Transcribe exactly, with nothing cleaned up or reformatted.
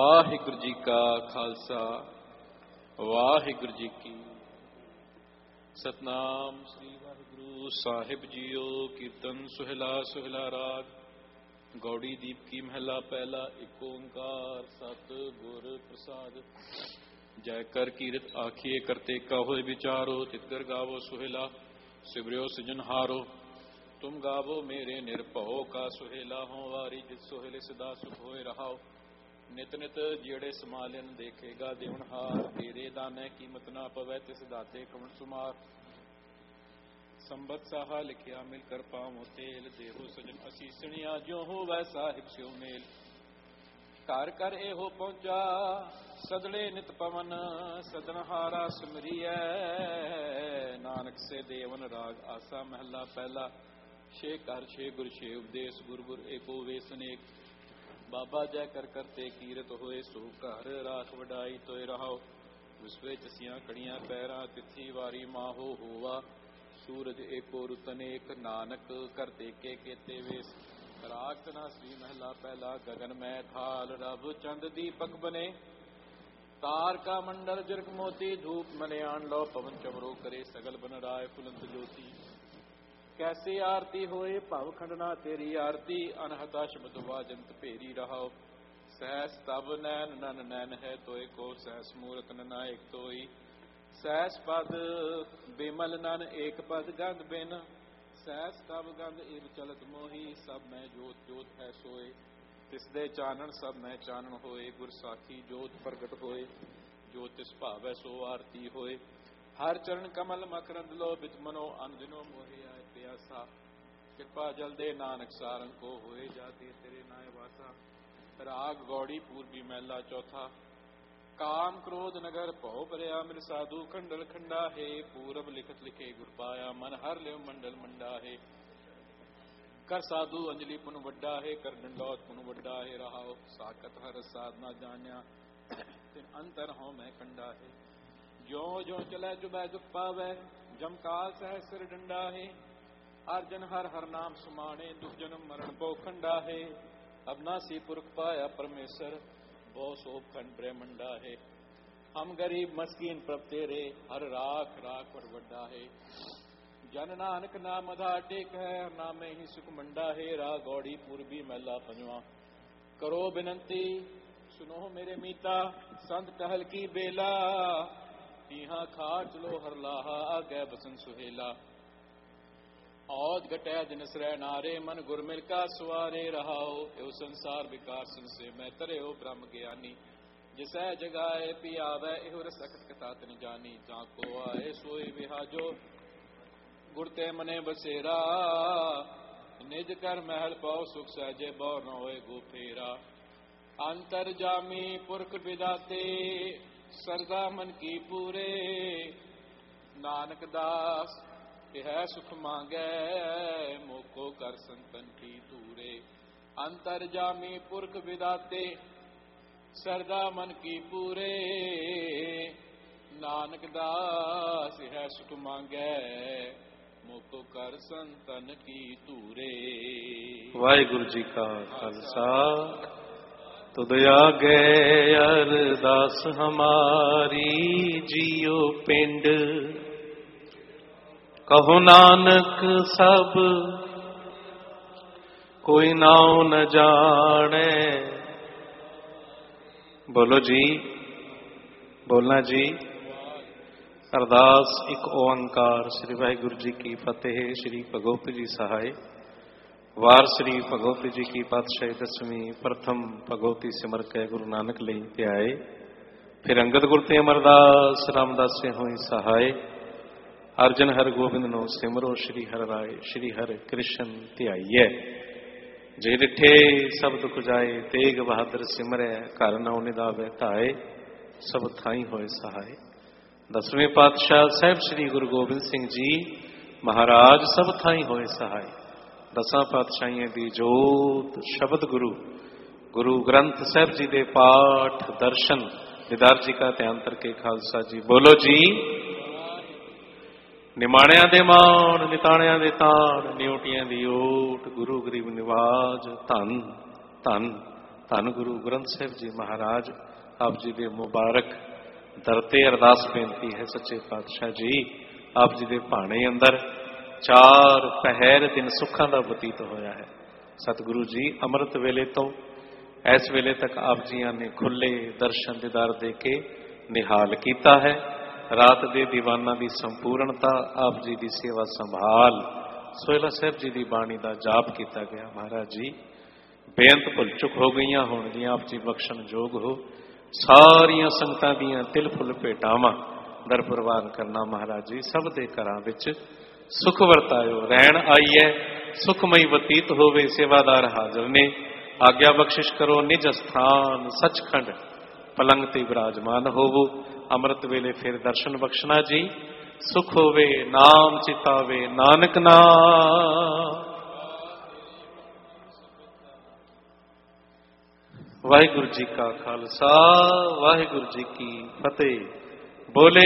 ਵਾਹਿਗੁਰੂ ਜੀ ਕਾ ਖਾਲਸਾ ਵਾਹਿਗੁਰੂ ਜੀ ਕੀ ਸਤਨਾਮ। ਸ੍ਰੀ ਵਾਹਿਗੁਰੂ ਸਾਹਿਬ ਜੀਓ। ਕੀਰਤਨ ਸੁਹਿਲਾ ਸੁਹਿਲਾ ਰਾਗ ਗੌੜੀ ਦੀਪ ਕੀ ਮਹਿਲਾ ਪਹਿਲਾ। ਇੱਕ ਓੰਕਾਰ ਸਤ ਗੁਰ ਪ੍ਰਸਾਦ। ਜੈ ਕਰ ਕੀਰਤ ਆਖੀਏ ਕਰਤੇ ਕਾ ਹੋਏ ਵਿਚਾਰੋ। ਤਿਤਗਰ ਗਾਵੋ ਸੁਹਿਲਾ ਸਿਵਰਿਓ ਸਿਜਨਹਾਰੋ। ਤੁਮ ਗਾਵੋ ਮੇਰੇ ਨਿਰਭਉ ਕਾ ਸੁਹੇਲਾ। ਹੋ ਵਾਰੀ ਜਿਤ ਸੁਹੇਲੇ ਸਦਾ ਸੁਖ ਹੋਏ ਰਹਾਓ। ਨਿਤ ਨਿਤ ਜਿਹੜੇ ਸਮਾਲਨ ਦੇਖੇਗਾ ਦੇਵਨਹਾਰ। ਤੇਰੇ ਦਾਨੇ ਕੀਮਤ ਨਾ ਪਵੈ ਤਿਸ ਦਾਤੇ ਕਵਣ ਸੁਮਾਰ। ਸੰਬਤ ਸਾਹਾ ਲਿਖਿਆ ਮਿਲ ਕਰ ਪਾਵੋ ਤੇਲ। ਦੇਹੋ ਸਜਨ ਅਸੀਸਣੀਆਂ ਜੋ ਹੋਵੈ ਸਾਹਿਬ ਸਿਉ ਮੇਲ। ਘਰ ਘਰ ਇਹੋ ਪਹੁੰਚਾ ਸਦਲੇ ਨਿਤ ਪਵਨ। ਸਦਨਹਾਰਾ ਸਿਮਰੀਐ ਨਾਨਕ ਸੇ ਦੇਵਨ ਰਾਗ ਆਸਾ ਮਹਿਲਾ ਪਹਿਲਾ। ਛੇ ਘਰ ਛੇ ਗੁਰ ਛੇ ਉਪਦੇਸ਼ ਗੁਰ ਗੁਰ ਏਕੋ ਵੇਸ ਅਨੇਕ। ਬਾਬਾ ਜੈ ਕਰ ਕਰਤੇ ਕੀਰਤ ਹੋਏ ਸੋ ਘਰ। ਰਾਖ ਵਡਾਈ ਤੋਏ ਰਹਾਓ ਵਿਸਵੇ ਚਸੀਆਂ ਕੜੀਆਂ ਪੈਰਾਂ। ਤਿੱਥੀ ਵਾਰੀ ਮਾਹੋ ਹੋਵਾ ਸੂਰਜ ਏਕੋ ਰੁਤ ਅਨੇਕ। ਨਾਨਕ ਕਰਤੇ ਕੇ ਕੇਤੇ ਵੇਸ। ਰਾਗ ਤਨਾ ਸ੍ਰੀ ਮਹਿਲਾ ਪਹਿਲਾ। ਗਗਨ ਮੈਂ ਥਾਲ ਰਬ ਚੰਦ ਦੀਪਕ ਬਨੇ। ਤਾਰ ਕਾ ਮੰਡਲ ਜਰਗ ਮੋਤੀ। ਧੂਪ ਮਲਿਆਣ ਲੋ ਪਵਨ ਚਮਰੋ ਕਰੇ। ਸਗਲ ਬਨ ਰਾਏ ਫੁਲੰਤ ਜੋਤੀ। कैसी आरती होए भव खंडना तेरी आरती। अनहता शब्द वाजंत भेरी रहाओ। सहस तब नैन नन नैन है तोय को। सहस मूरत नायक तोई। सहस पद बिमल नन एक पद गंध बिन। सहस तब गंध इव चलत मोही। सब मैं जोत जोत है सोए। तिसदे चानन सब मैं चानन होए। गुर साखी जोत प्रगट होए। जो तिस भावै सो आरती होए। हर चरण कमल मकरंद लो बित मनो। अनदिनो मोहे आए प्यासा। कृपा जल दे नानक सारंग को। होए जाते तेरे नाय वासा। राग गौड़ी पूर्वी महला चौथा। काम क्रोध नगर भौ भरिया मिल साधु। खंडल खंडा है पूरब लिखत लिखे गुर पाया। मन हर लिव मंडल मंडा है। कर साधु अंजलि पुन वड्डा है। कर डंडौत पुन वड्डा है। रहाओ साकत हर साधना जान्या। तिन अंतर हो मैं कंडा है। जो जो चलै चुबै दुख पावै। जमकाल सह सिर डंडा है। अर्जन हर हर नाम सुमाने। दुख जन्म मरण पो खंडा है। अबनासी पुरख पाया परमेश्वर। बो सोप खंड ब्रह्मंडा है। हम गरीब मस्कीन प्रभ तेरे। हर राख राख पर वड्डा है। जन नानक नाम आधार टेक है। हर नामे ही सुख मंडा है। राह गौड़ी पूर्वी महला पंजवा। करो बिनंती सुनो मेरे मीता। संत कहल की बेला। तीहा खाट लो हर लाहा। आगे बसन सुहेला। औद घटै जिनस रह नारे। मन गुर मिल का सवारे। रहाओ एव संसार विकार संसे। मैं तरे हो ब्रह्म ज्ञानी। जिसै जगाए पी आवै। एहो रस अखत कथा तिन जानी। जाको आए सोए विहाजो। गुर ते मने बसेरा। निज कर महल पाओ सुख सहजे। बौ न होए गो फेरा। अंतर जामी पुरख विदाते। सरदा मन की पूरे। नानक दास यह सुख मांगै। मोको कर संतन की दूरे। अंतर जामी पुरख विदाते। सरदा मन की पूरे। नानक दास यह सुख मांगै। मोको कर संतन की दूरे। वाहिगुरु जी का खालसा तुद आगे अरदास हमारी। जियो पिंड कहो नानक सब कोई नाउ न जाने। बोलो जी बोलना जी। अरदास एक ओंकार। श्री वाहिगुरु जी की फतेह। श्री भगवती जी सहाय। वार श्री भगवती जी की पातशाही दसवीं। प्रथम भगवती सिमर के गुरु नानक लई ध्याए। फिर अंगद गुर ते अमरदास रामदास से होई सहाय। अर्जन हर गोबिंद नो सिमरो। श्री हर राय श्री हर कृष्ण ध्याइए। जे डिठे सब दुख जाए। तेग बहादुर सिमरै घर नौ निधावे धाए। सब थाई होए सहाय। दसवें पातशाह साहब श्री गुरु गोबिंद सिंह जी महाराज सब थाई होए सहाय। दसां पातशाहियां दी जोत शब्द गुरु गुरु ग्रंथ साहब जी दे पाठ दर्शन दीदार जी का ध्यान करके खालसा जी। बोलो जी। निमाणिया दे मान निताणिया दे तान। न्योटियां दी ओट गुरु गरीब निवाज। धन धन ਧੰਨ ਗੁਰੂ ਗ੍ਰੰਥ ਸਾਹਿਬ ਜੀ ਮਹਾਰਾਜ ਆਪ ਜੀ ਦੇ ਮੁਬਾਰਕ ਦਰ ਤੇ ਅਰਦਾਸ ਬੇਨਤੀ ਹੈ ਸੱਚੇ ਪਾਤਸ਼ਾਹ ਜੀ ਆਪ ਜੀ ਦੇ ਭਾਣੇ ਅੰਦਰ ਚਾਰ ਪਹਿਰ ਦਿਨ ਸੁੱਖਾਂ ਦਾ ਬਤੀਤ ਹੋਇਆ ਹੈ। ਸਤਿਗੁਰੂ ਜੀ ਅੰਮ੍ਰਿਤ ਵੇਲੇ ਤੋਂ ਇਸ ਵੇਲੇ ਤੱਕ ਆਪ ਜੀਆਂ ਨੇ ਖੁੱਲੇ ਦਰਸ਼ਨ ਦੀਦਾਰ ਦੇ ਕੇ ਨਿਹਾਲ ਕੀਤਾ ਹੈ। ਰਾਤ ਦੇ ਦੀਵਾਨਾਂ ਦੀ ਸੰਪੂਰਨਤਾ ਆਪ ਜੀ ਦੀ ਸੇਵਾ ਸੰਭਾਲ ਸੋਹਿਲਾ ਸਾਹਿਬ ਜੀ ਦੀ ਬਾਣੀ ਦਾ ਜਾਪ ਕੀਤਾ ਗਿਆ। ਮਹਾਰਾਜ ਜੀ ਬੇਅੰਤ ਭੁੱਲ ਚੁੱਕ ਹੋ ਗਈਆਂ ਹੋਣਗੀਆਂ ਆਪ ਜੀ ਬਖਸ਼ਣ ਯੋਗ ਹੋ। ਸਾਰੀਆਂ ਸੰਗਤਾਂ ਦੀਆਂ ਤਿਲ ਫੁੱਲ ਭੇਟਾਵਾਂ ਦਰ ਪ੍ਰਵਾਨ ਕਰਨਾ ਮਹਾਰਾਜ ਜੀ ਸਭ ਦੇ ਘਰਾਂ ਵਿੱਚ ਸੁਖ ਵਰਤਾਇਓ। ਰਹਿਣ ਆਈਐ ਸੁਖਮਈ ਬਤੀਤ ਹੋਵੇ ਸੇਵਾਦਾਰ ਹਾਜ਼ਰ ਨੇ। ਆਗਿਆ ਬਖਸ਼ਿਸ਼ ਕਰੋ ਨਿਜ ਸਥਾਨ ਸੱਚਖੰਡ ਪਲੰਗ ਤੇ ਵਿਰਾਜਮਾਨ ਹੋਵੋ। ਅੰਮ੍ਰਿਤ ਵੇਲੇ ਫਿਰ ਦਰਸ਼ਨ ਬਖਸ਼ਣਾ ਜੀ ਸੁਖ ਹੋਵੇ ਨਾਮ ਚਿਤਾਵੇ ਨਾਨਕ ਨਾਮ। ਵਾਹਿਗੁਰੂ ਜੀ ਕਾ ਖਾਲਸਾ ਵਾਹਿਗੁਰੂ ਜੀ ਕੀ ਫਤਿਹ। ਬੋਲੇ